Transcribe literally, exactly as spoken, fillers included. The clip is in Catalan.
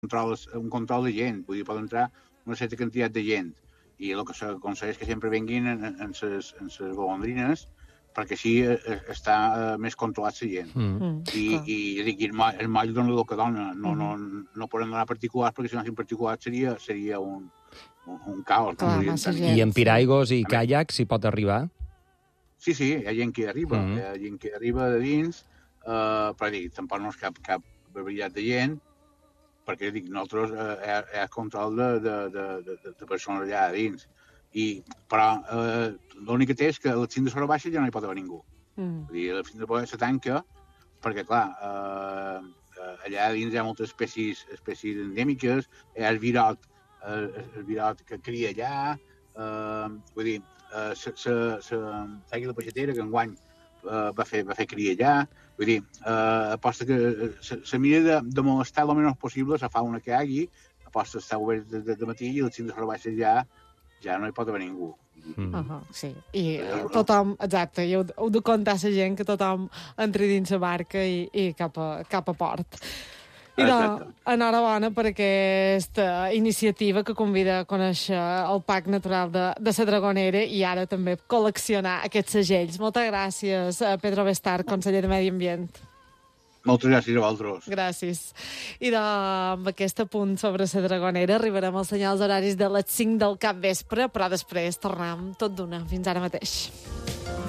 control, un control de gent, vull dir, pot entrar una certa quantitat de gent, i el que s'aconsella és que sempre venguin en, en ses, en ses golondrines, perquè així està més controlat la gent. Mm. I, i, i dic, el moll, el moll dona el que dona, no, no, no poden donar particulars, perquè si no, si particulars seria, seria un, un, un caos. Clar, no? I en piraigos i caiacs s'hi pot arribar? Sí, sí, hi ha gent que arriba, mm. hi ha gent que arriba de dins, uh, però dic, tampoc no és cap, cap barbaritat de gent, perquè dic, nosaltres eh, hi, ha, hi ha control de, de, de, de, de persones allà a dins. I, però eh, l'únic que té és que al cim de Sora Baixa ja no hi pot haver ningú. Mm. Vull dir, el cim de Sora Baixa se tanca perquè, clar, eh, allà dins hi ha moltes espècies, espècies endèmiques, hi ha el virot, eh, el virot que cria allà, eh, vull dir, eh, l'àguila peixatera que enguany eh, va, fer, va fer cria allà, vull dir, eh, aposta que se, se mira de, de molestar el menys possible la fauna que hi hagi, aposta estar obert de, de, de matí i el cim de Sora Baixa ja ja no hi pot haver ningú. Mm. Uh -huh, sí, i tothom, exacte, i heu, heu de contar a la gent que tothom entri dins la barca i, i cap, a, cap a port. I de, enhorabona per aquesta iniciativa que convida a conèixer el Parc Natural de, de la Dragonera i ara també col·leccionar aquests segells. Moltes gràcies, Pedro Bestart, conseller de Medi Ambient. Moltes gràcies a vosaltres. Gràcies. I de, amb aquest apunt sobre la Dragonera arribarem als senyals horaris de les cinc del capvespre, però després tornem tot d'una. Fins ara mateix.